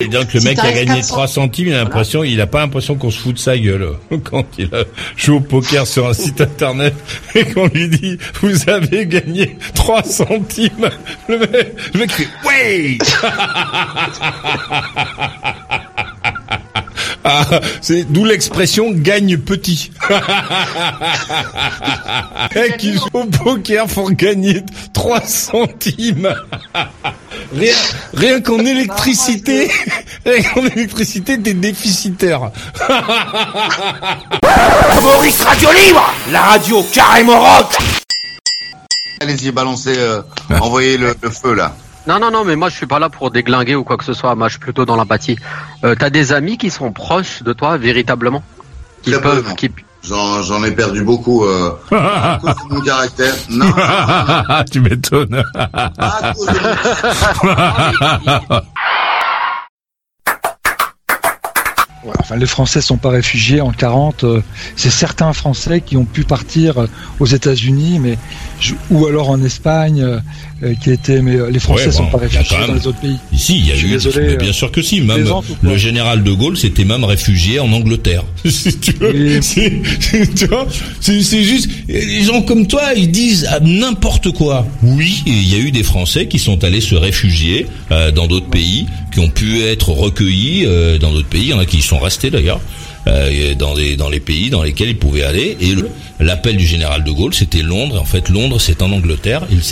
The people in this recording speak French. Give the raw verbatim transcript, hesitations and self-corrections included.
Et donc le si mec a gagné quatre cents... trois centimes, il a l'impression, il a pas l'impression qu'on se fout de sa gueule quand il a joué au poker sur un site internet et qu'on lui dit vous avez gagné trois centimes. Le mec, le mec fait ouais. Ah, c'est d'où l'expression gagne petit. Mec qui joue au poker pour gagner trois centimes. Rien, rien qu'en électricité, rien qu'en électricité, t'es déficitaire. Maurice Radio Libre, la radio carrément rock. Allez-y, balancez, euh, envoyez le, le feu là. Non, non, non, mais moi je suis pas là pour déglinguer ou quoi que ce soit. Moi je suis plutôt dans l'empathie. Euh, t'as des amis qui sont proches de toi véritablement, qui Très peuvent, peu, qui. J'en, j'en ai perdu beaucoup euh, à cause de mon caractère. Non, non, non, non. Tu m'étonnes. À cause de mon... Enfin, les Français sont pas réfugiés en quarante. Euh, c'est certains Français qui ont pu partir euh, aux États-Unis, mais je, ou alors en Espagne, euh, qui étaient. Mais euh, les Français Ouais, sont bon, pas réfugiés quand même... dans les autres pays. Ici, il y a eu. Désolé, mais bien sûr que si. Même le général de Gaulle s'était même réfugié en Angleterre. Si tu veux. Oui. C'est, c'est, tu vois, c'est, c'est juste. Les gens comme toi, ils disent n'importe quoi. Oui, il y a eu des Français qui sont allés se réfugier euh, dans d'autres pays, qui ont pu être recueillis euh, dans d'autres pays. Il y en a qui y sont restés d'ailleurs. Euh, dans les dans les pays dans lesquels ils pouvaient aller, et le, l'appel du général de Gaulle c'était Londres. En fait, Londres c'est en Angleterre. Il